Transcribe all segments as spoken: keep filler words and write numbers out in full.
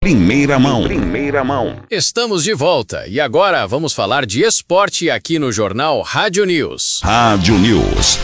primeira mão. Primeira mão. Estamos de volta e agora vamos falar de esporte aqui no Jornal Rádio News. Rádio News.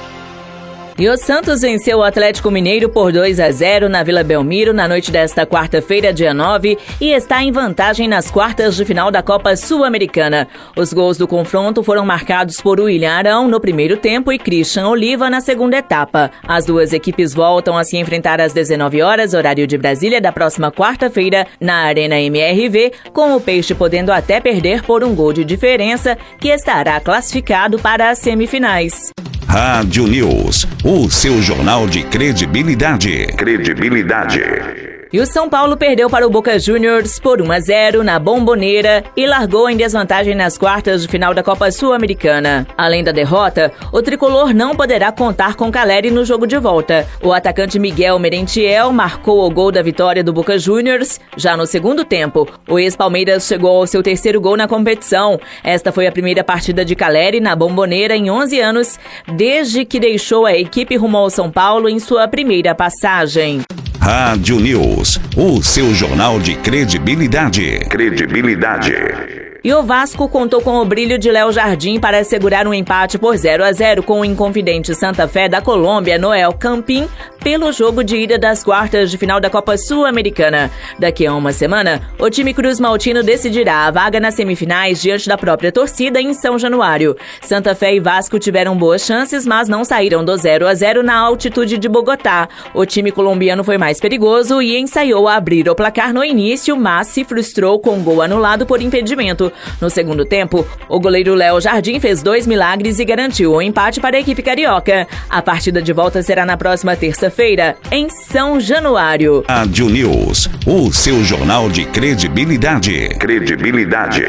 E o Santos venceu o Atlético Mineiro por dois a zero na Vila Belmiro na noite desta quarta-feira, dia nove, e está em vantagem nas quartas de final da Copa Sul-Americana. Os gols do confronto foram marcados por William Arão no primeiro tempo e Christian Oliva na segunda etapa. As duas equipes voltam a se enfrentar às dezenove horas, horário de Brasília, da próxima quarta-feira, na Arena M R V, com o Peixe podendo até perder por um gol de diferença, que estará classificado para as semifinais. Rádio News, o seu jornal de credibilidade. Credibilidade. E o São Paulo perdeu para o Boca Juniors por um a zero na Bombonera e largou em desvantagem nas quartas de final da Copa Sul-Americana. Além da derrota, o tricolor não poderá contar com Caleri no jogo de volta. O atacante Miguel Merentiel marcou o gol da vitória do Boca Juniors já no segundo tempo. O ex-Palmeiras chegou ao seu terceiro gol na competição. Esta foi a primeira partida de Caleri na Bombonera em onze anos, desde que deixou a equipe rumo ao São Paulo em sua primeira passagem. Rádio News, o seu jornal de credibilidade. Credibilidade. E o Vasco contou com o brilho de Léo Jardim para assegurar um empate por zero a zero com o Inconfidente Santa Fé da Colômbia, Noel Campín, pelo jogo de ida das quartas de final da Copa Sul-Americana. Daqui a uma semana, o time Cruz Maltino decidirá a vaga nas semifinais diante da própria torcida em São Januário. Santa Fé e Vasco tiveram boas chances, mas não saíram do zero a zero na altitude de Bogotá. O time colombiano foi mais perigoso e ensaiou a abrir o placar no início, mas se frustrou com um gol anulado por impedimento. No segundo tempo, o goleiro Léo Jardim fez dois milagres e garantiu o empate para a equipe carioca. A partida de volta será na próxima terça-feira, em São Januário. Rádio News, o seu jornal de credibilidade. Credibilidade.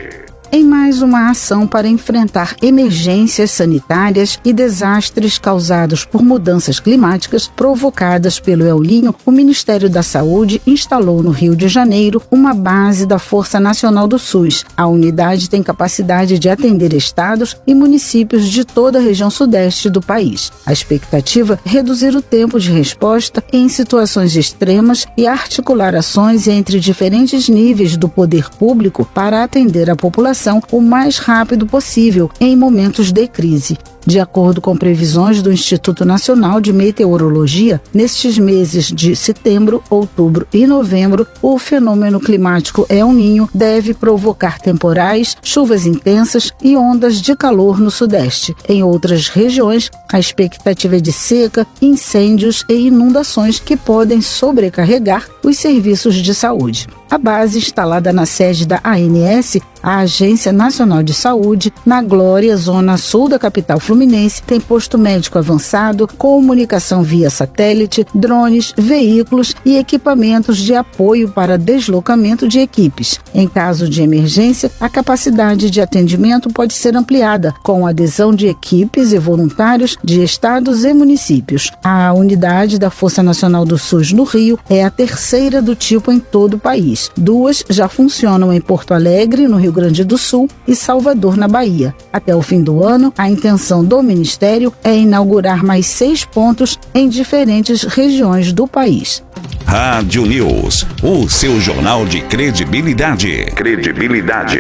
Em mais uma ação para enfrentar emergências sanitárias e desastres causados por mudanças climáticas provocadas pelo El Niño, o Ministério da Saúde instalou no Rio de Janeiro uma base da Força Nacional do SUS. A unidade tem capacidade de atender estados e municípios de toda a região sudeste do país. A expectativa é reduzir o tempo de resposta em situações extremas e articular ações entre diferentes níveis do poder público para atender a população o mais rápido possível em momentos de crise. De acordo com previsões do Instituto Nacional de Meteorologia, nestes meses de setembro, outubro e novembro, o fenômeno climático El Niño deve provocar temporais, chuvas intensas e ondas de calor no sudeste. Em outras regiões, a expectativa é de seca, incêndios e inundações que podem sobrecarregar os serviços de saúde. A base, instalada na sede da A N S, a Agência Nacional de Saúde, na Glória, zona sul da capital fluminense, tem posto médico avançado, comunicação via satélite, drones, veículos e equipamentos de apoio para deslocamento de equipes. Em caso de emergência, a capacidade de atendimento pode ser ampliada, com adesão de equipes e voluntários de estados e municípios. A unidade da Força Nacional do SUS no Rio é a terceira do tipo em todo o país. Duas já funcionam em Porto Alegre, no Rio Grande do Sul, e Salvador, na Bahia. Até o fim do ano, a intenção do Ministério é inaugurar mais seis pontos em diferentes regiões do país. Rádio News, o seu jornal de credibilidade. Credibilidade.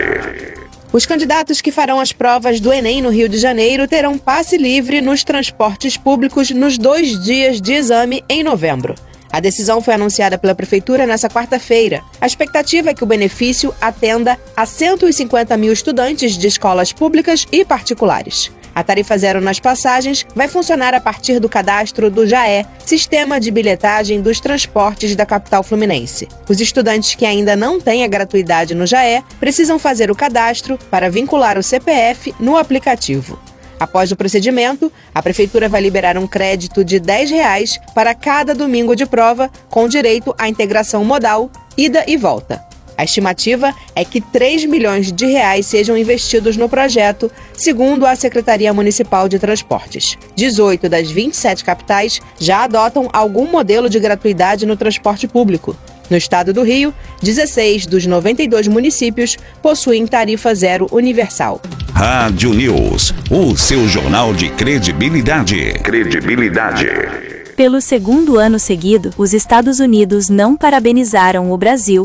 Os candidatos que farão as provas do Enem no Rio de Janeiro terão passe livre nos transportes públicos nos dois dias de exame em novembro. A decisão foi anunciada pela Prefeitura nesta quarta-feira. A expectativa é que o benefício atenda a cento e cinquenta mil estudantes de escolas públicas e particulares. A tarifa zero nas passagens vai funcionar a partir do cadastro do JAE, Sistema de Bilhetagem dos Transportes da capital fluminense. Os estudantes que ainda não têm a gratuidade no JAE precisam fazer o cadastro para vincular o C P F no aplicativo. Após o procedimento, a Prefeitura vai liberar um crédito de dez reais para cada domingo de prova, com direito à integração modal, ida e volta. A estimativa é que três milhões de reais sejam investidos no projeto, segundo a Secretaria Municipal de Transportes. dezoito das vinte e sete capitais já adotam algum modelo de gratuidade no transporte público. No estado do Rio, dezesseis dos noventa e dois municípios possuem tarifa zero universal. Rádio News, o seu jornal de credibilidade. Credibilidade. Pelo segundo ano seguido, os Estados Unidos não parabenizaram o Brasil